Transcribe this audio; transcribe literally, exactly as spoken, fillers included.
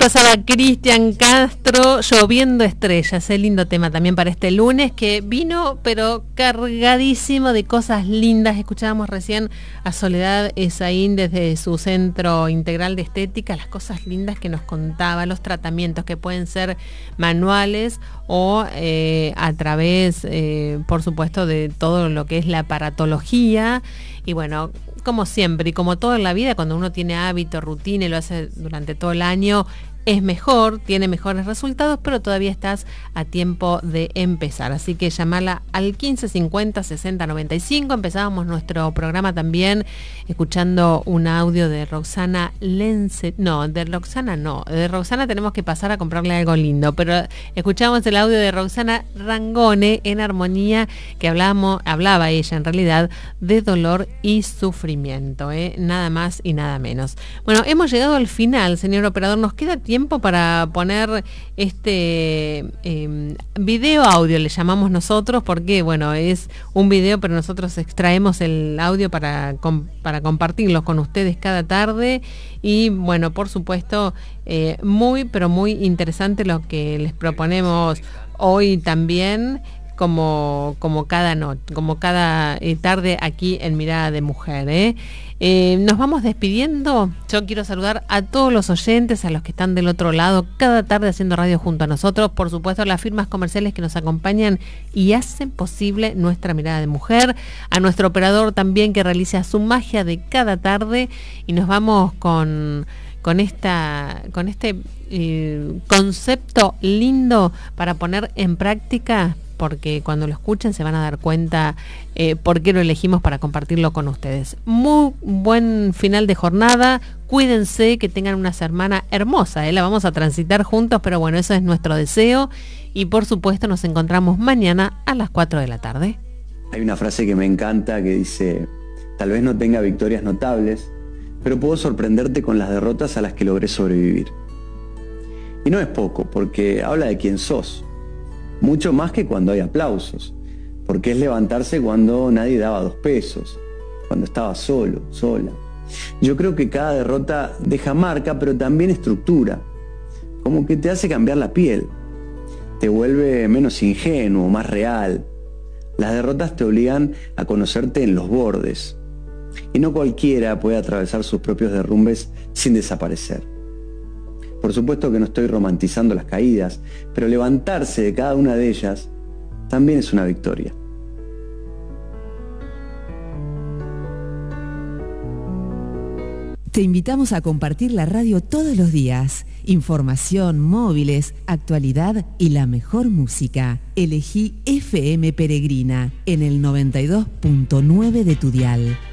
pasaba Cristian Castro, Lloviendo Estrellas, el lindo tema también para este lunes que vino pero cargadísimo de cosas lindas. Escuchábamos recién a Soledad Esaín desde su Centro Integral de Estética, las cosas lindas que nos contaba, los tratamientos que pueden ser manuales o eh, a través, eh, por supuesto, de todo lo que es la aparatología. Y bueno, como siempre y como todo en la vida, cuando uno tiene hábito, rutina y lo hace durante todo el año, es mejor, tiene mejores resultados, pero todavía estás a tiempo de empezar. Así que llamala al quince cincuenta sesenta noventa y cinco. Empezábamos nuestro programa también escuchando un audio de Roxana Lenze. No, de Roxana no. De Roxana tenemos que pasar a comprarle algo lindo, pero escuchamos el audio de Roxana Rangone en Armonía, que hablamos, hablaba ella en realidad de dolor y sufrimiento, ¿eh? Nada más y nada menos. Bueno, hemos llegado al final, señor operador. Nos queda tiempo para poner este eh, video audio, le llamamos nosotros, porque bueno, es un video, pero nosotros extraemos el audio para, com, para compartirlos con ustedes cada tarde. Y bueno, por supuesto, eh, muy, pero muy interesante lo que les proponemos hoy también, como, como cada noche, como cada eh, tarde aquí en Mirada de Mujer, ¿eh? Eh, nos vamos despidiendo. Yo quiero saludar a todos los oyentes, a los que están del otro lado, cada tarde haciendo radio junto a nosotros. Por supuesto, a las firmas comerciales que nos acompañan y hacen posible nuestra Mirada de Mujer. A nuestro operador también, que realiza su magia de cada tarde. Y nos vamos con, con, esta, con este eh, concepto lindo para poner en práctica, porque cuando lo escuchen se van a dar cuenta eh, por qué lo elegimos para compartirlo con ustedes. Muy buen final de jornada, cuídense, que tengan una semana hermosa, ¿eh? La vamos a transitar juntos, pero bueno, eso es nuestro deseo. Y por supuesto nos encontramos mañana a las cuatro de la tarde. Hay una frase que me encanta que dice: tal vez no tenga victorias notables, pero puedo sorprenderte con las derrotas a las que logré sobrevivir. Y no es poco, porque habla de quién sos. Mucho más que cuando hay aplausos, porque es levantarse cuando nadie daba dos pesos, cuando estaba solo, sola. Yo creo que cada derrota deja marca, pero también estructura, como que te hace cambiar la piel, te vuelve menos ingenuo, más real. Las derrotas te obligan a conocerte en los bordes, y no cualquiera puede atravesar sus propios derrumbes sin desaparecer. Por supuesto que no estoy romantizando las caídas, pero levantarse de cada una de ellas también es una victoria. Te invitamos a compartir la radio todos los días. Información, móviles, actualidad y la mejor música. Elegí F M Peregrina en el noventa y dos punto nueve de tu dial.